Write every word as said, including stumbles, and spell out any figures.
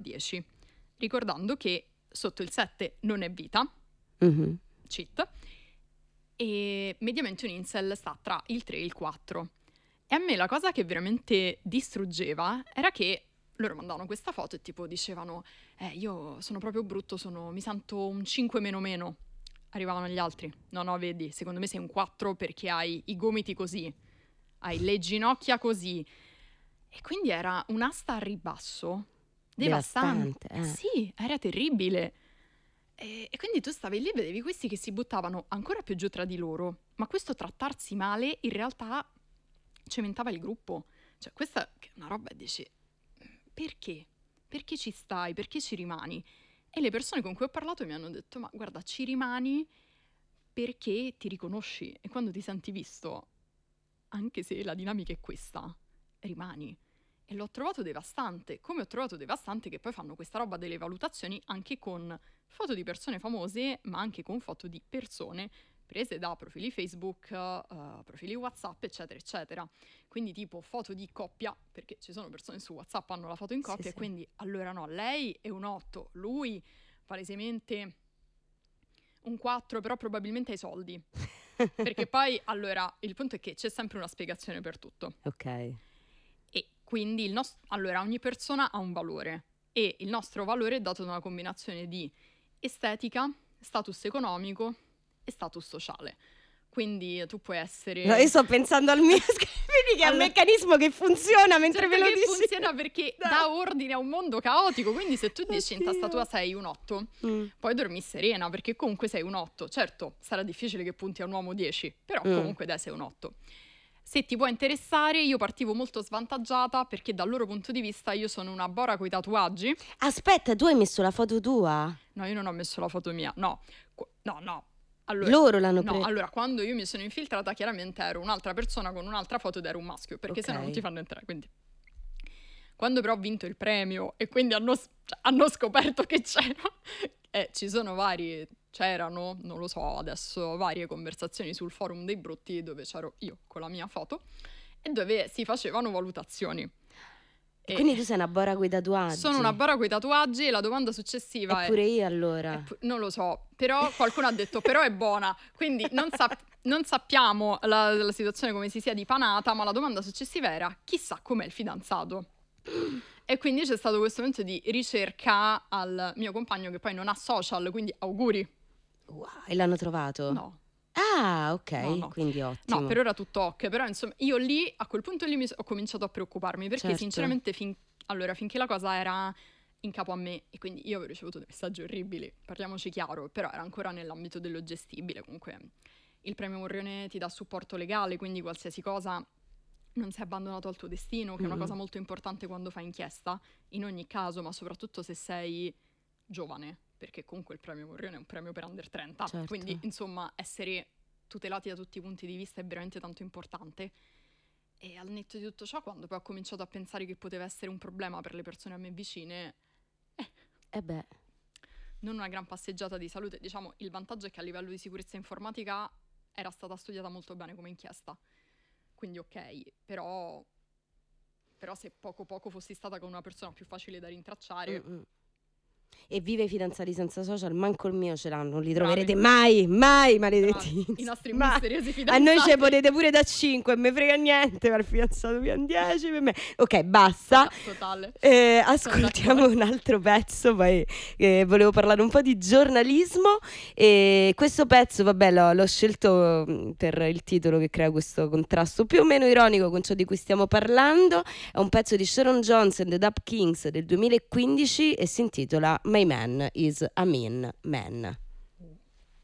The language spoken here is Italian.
dieci, ricordando che sotto il sette non è vita, Mhm. cheat, e mediamente un incel sta tra il tre e il quattro. E a me la cosa che veramente distruggeva era che loro mandavano questa foto e tipo dicevano eh io sono proprio brutto, sono, mi sento un cinque meno meno. Arrivavano gli altri, no no vedi, secondo me sei un quattro perché hai i gomiti così, hai le ginocchia così. E quindi era un'asta a ribasso devastante. Devastante, eh. Sì, era terribile. E, e quindi tu stavi lì e vedevi questi che si buttavano ancora più giù tra di loro, ma questo trattarsi male in realtà cementava il gruppo. Cioè questa è una roba e dici perché? Perché ci stai? Perché ci rimani? E le persone con cui ho parlato mi hanno detto ma guarda ci rimani perché ti riconosci e quando ti senti visto, anche se la dinamica è questa, rimani. E l'ho trovato devastante, come ho trovato devastante che poi fanno questa roba delle valutazioni anche con foto di persone famose, ma anche con foto di persone prese da profili Facebook, uh, profili WhatsApp, eccetera, eccetera. Quindi tipo foto di coppia, perché ci sono persone su WhatsApp hanno la foto in coppia, Sì, e sì. quindi allora no, lei è un otto, lui palesemente un quattro, però probabilmente ha i soldi. Perché poi, allora, il punto è che c'è sempre una spiegazione per tutto. Ok. E quindi il nostro, allora, ogni persona ha un valore e il nostro valore è dato da una combinazione di estetica, status economico e status sociale. Quindi tu puoi essere... No, io sto pensando al mio, vedi che è un Allora- meccanismo che funziona mentre Certo ve lo che dici. funziona perché No. dà ordine a un mondo caotico, quindi se tu dici in Oddio. testa tua sei un otto, Mm. poi dormi serena perché comunque sei un otto. Certo, sarà difficile che punti a un uomo dieci, però Mm. comunque dai sei un otto. Se ti può interessare, io partivo molto svantaggiata perché dal loro punto di vista io sono una bora coi tatuaggi. Aspetta, tu hai messo la foto tua? No, io non ho messo la foto mia, no. Qu- No, no. Allora, Loro l'hanno no, preso. allora, quando io mi sono infiltrata, chiaramente ero un'altra persona con un'altra foto ed ero un maschio, perché se no Ok. non ti fanno entrare, quindi... Quando però ho vinto il premio e quindi hanno, s- cioè, hanno scoperto che c'era, eh, ci sono vari, c'erano, non lo so adesso, varie conversazioni sul forum dei brutti dove c'ero io con la mia foto e dove si facevano valutazioni. E Quindi tu sei una bora coi tatuaggi. sono una bara coi tatuaggi e la domanda successiva è... Eppure io allora. è pu- non lo so, però qualcuno ha detto però è buona, quindi non, sap- non sappiamo la, la situazione come si sia dipanata, ma la domanda successiva era chissà com'è il fidanzato. E quindi c'è stato questo momento di ricerca al mio compagno che poi non ha social, quindi auguri. Wow, e l'hanno trovato? No, Ah, ok, No, no. quindi ottimo. no, per ora tutto ok, però insomma io lì, a quel punto lì mi so- ho cominciato a preoccuparmi perché Certo. sinceramente fin- allora, finché la cosa era in capo a me e quindi io avevo ricevuto dei messaggi orribili, parliamoci chiaro, però era ancora nell'ambito dello gestibile, comunque il premio Morrione ti dà supporto legale, quindi qualsiasi cosa non sei abbandonato al tuo destino, che è una Mm. cosa molto importante quando fai inchiesta, in ogni caso, ma soprattutto se sei giovane, perché comunque il premio Morrione è un premio per under trenta, Certo. quindi insomma essere tutelati da tutti i punti di vista è veramente tanto importante. E al netto di tutto ciò, quando poi ho cominciato a pensare che poteva essere un problema per le persone a me vicine, Eh beh, non una gran passeggiata di salute, diciamo, il vantaggio è che a livello di sicurezza informatica era stata studiata molto bene come inchiesta, quindi ok, però, però se poco poco fossi stata con una persona più facile da rintracciare, mm-mm. E vive i fidanzati senza social, manco il mio ce l'hanno, non li Bravi. troverete mai, mai, maledetti. bravi, i nostri Mai. misteriosi A fidanzati. noi ce potete pure da cinque, me frega niente, ma il fidanzato più a dieci per me. Ok, basta. Tota- Totale. Eh, Sono ascoltiamo d'accordo. un altro pezzo, poi eh, volevo parlare un po' di giornalismo e questo pezzo, vabbè, l'ho, l'ho scelto mh, per il titolo che crea questo contrasto più o meno ironico con ciò di cui stiamo parlando. È un pezzo di Sharon Jones and the Dap Kings del duemilaquindici e si intitola My Man is a Mean Man.